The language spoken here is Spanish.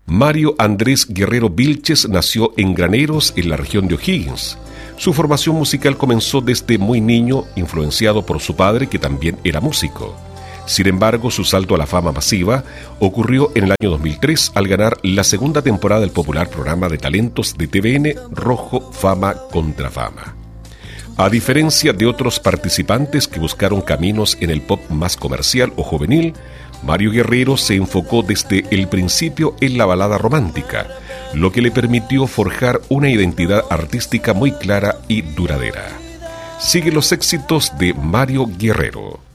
Mario Andrés Guerrero Vilches nació en Graneros, en la región de O'Higgins. Su formación musical comenzó desde muy niño, influenciado por su padre, que también era músico. Sin embargo, su salto a la fama masiva ocurrió en el año 2003 al ganar la segunda temporada del popular programa de talentos de TVN Rojo Fama contra Fama. A diferencia de otros participantes que buscaron caminos en el pop más comercial o juvenil, Mario Guerrero se enfocó desde el principio en la balada romántica, lo que le permitió forjar una identidad artística muy clara y duradera. Sigue los éxitos de Mario Guerrero.